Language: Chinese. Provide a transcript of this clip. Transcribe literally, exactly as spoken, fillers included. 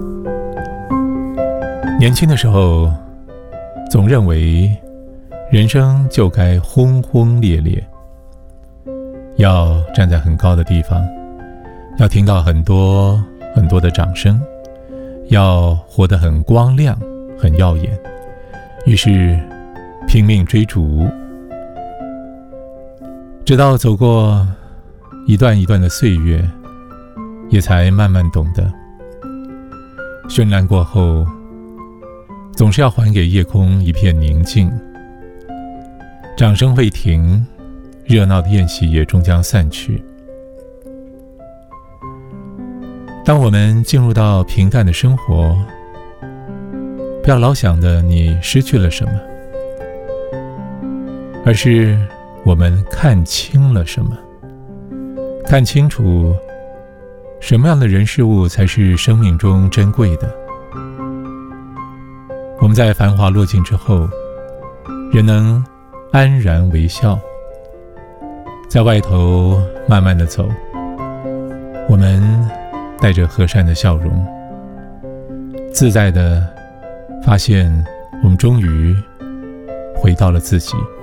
年轻的时候，总认为人生就该轰轰烈烈，要站在很高的地方，要听到很多很多的掌声，要活得很光亮很耀眼，于是拼命追逐，直到走过一段一段的岁月，也才慢慢懂得，绚烂过后总是要还给夜空一片宁静。掌声未停，热闹的宴席也终将散去。当我们进入到平淡的生活，不要老想着你失去了什么，而是我们看清了什么，看清楚什么样的人事物才是生命中珍贵的。我们在繁华落尽之后，仍能安然微笑，在外头慢慢的走，我们带着和善的笑容，自在的发现我们终于回到了自己。